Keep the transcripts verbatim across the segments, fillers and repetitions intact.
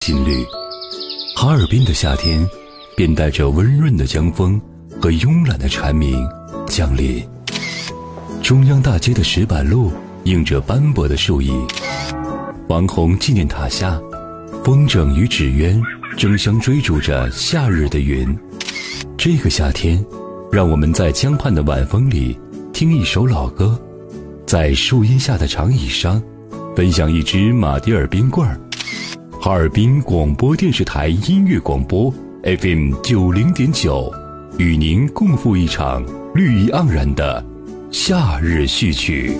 新绿，哈尔滨的夏天便带着温润的江风和慵懒的蝉鸣降临。中央大街的石板路映着斑驳的树影，王洪纪念塔下，风筝与纸鸢争相追逐着夏日的云。这个夏天，让我们在江畔的晚风里听一首老歌，在树荫下的长椅上分享一支马迭尔冰棍儿。哈尔滨广播电视台音乐广播 F M 九零点九，与您共赴一场绿意盎然的夏日序曲。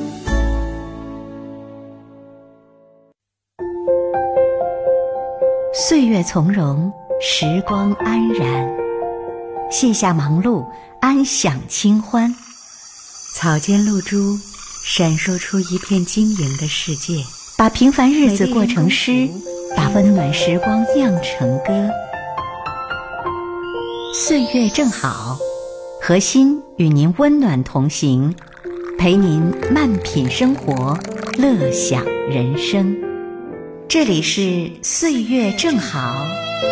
岁月从容，时光安然，卸下忙碌，安享清欢。草间露珠闪烁出一片晶莹的世界，把平凡日子过成诗，把温暖时光酿成歌。岁月正好，何心与您温暖同行，陪您慢品生活，乐享人生。这里是岁月正好。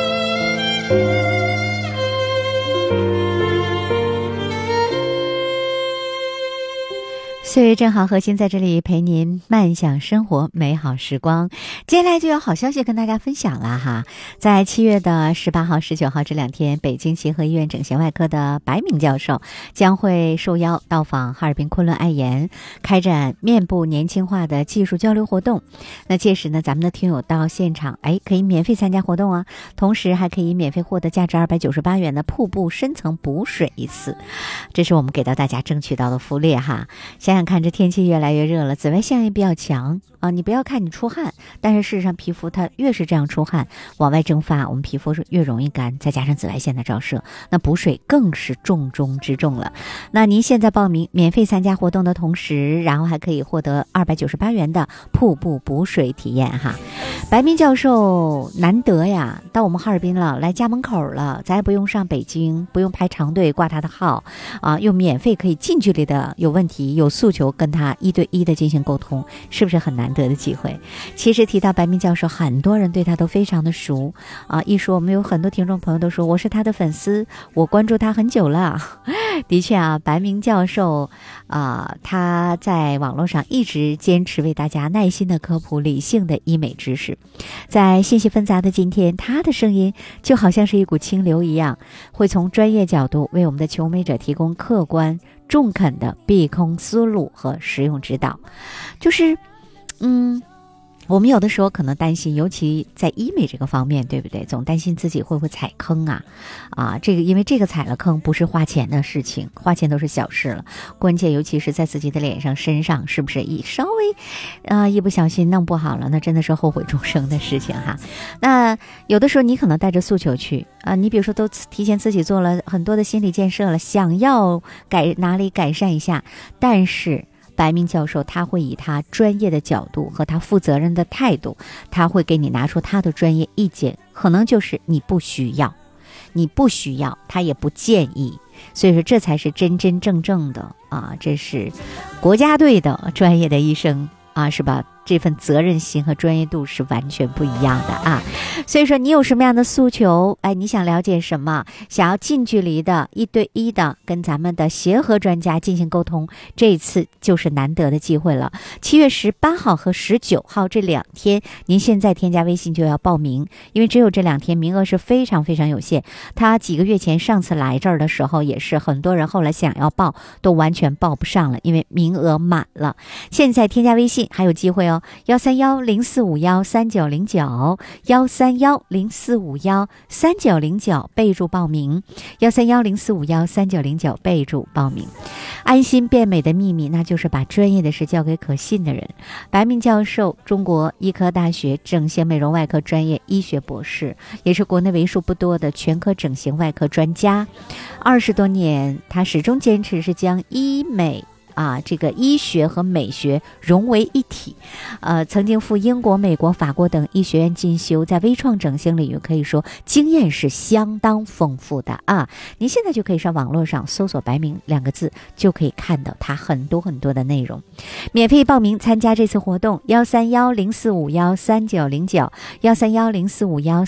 岁月正好，核心在这里陪您慢享生活，美好时光。接下来就有好消息跟大家分享了哈，在七月的十八号、十九号这两天，北京协和医院整形外科的白明教授将会受邀到访哈尔滨昆仑爱颜，开展面部年轻化的技术交流活动。那届时呢，咱们的听友到现场，哎，可以免费参加活动啊，同时还可以免费获得价值二百九十八元的瀑布深层补水一次，这是我们给到大家争取到的福利哈。想想看，这天气越来越热了，紫外线也比较强啊。你不要看你出汗，但是事实上皮肤它越是这样出汗往外蒸发，我们皮肤是越容易干，再加上紫外线的照射，那补水更是重中之重了。那您现在报名免费参加活动的同时，然后还可以获得二百九十八元的瀑布补水体验哈。白明教授难得呀，到我们哈尔滨了，来家门口了，咱也不用上北京，不用排长队挂他的号啊，又免费可以近距离的有问题有诉求跟他一对一的进行沟通，是不是很难得的机会？其实提到白明教授，很多人对他都非常的熟啊。一说我们有很多听众朋友都说我是他的粉丝，我关注他很久了。的确啊，白明教授啊，他在网络上一直坚持为大家耐心的科普理性的医美知识。在信息纷杂的今天，他的声音就好像是一股清流一样，会从专业角度为我们的求美者提供客观中肯的避空思路和实用指导。就是嗯我们有的时候可能担心，尤其在医美这个方面，对不对？总担心自己会不会踩坑啊啊！这个因为这个踩了坑不是花钱的事情，花钱都是小事了，关键尤其是在自己的脸上、身上，是不是一稍微啊、呃、一不小心弄不好了，那真的是后悔终生的事情哈。那有的时候你可能带着诉求去啊、呃，你比如说都提前自己做了很多的心理建设了，想要改哪里改善一下，但是白明教授他会以他专业的角度和他负责任的态度，他会给你拿出他的专业意见，可能就是你不需要，你不需要，他也不建议。所以说这才是真真正正的啊，这是国家队的专业的医生啊，是吧？这份责任心和专业度是完全不一样的啊。所以说你有什么样的诉求，哎，你想了解什么，想要近距离的一对一的跟咱们的协和专家进行沟通，这一次就是难得的机会了。七月十八号和十九号这两天，您现在添加微信就要报名，因为只有这两天，名额是非常非常有限。他几个月前上次来这儿的时候，也是很多人后来想要报都完全报不上了，因为名额满了。现在添加微信还有机会哦，幺三幺零四五幺三九零九，幺三幺零四五幺三九零九，备注报名，幺三幺零四五幺三九零九，备注报名。安心变美的秘密，那就是把专业的事交给可信的人。白明教授，中国医科大学整形美容外科专业医学博士，也是国内为数不多的全科整形外科专家。二十多年，他始终坚持是将医美啊，这个医学和美学融为一体。呃，曾经赴英国、美国、法国等医学院进修，在微创整形领域可以说经验是相当丰富的啊。您现在就可以上网络上搜索白明两个字，就可以看到它很多很多的内容。免费报名参加这次活动，幺三幺零四五幺三九零九，幺三幺零四五幺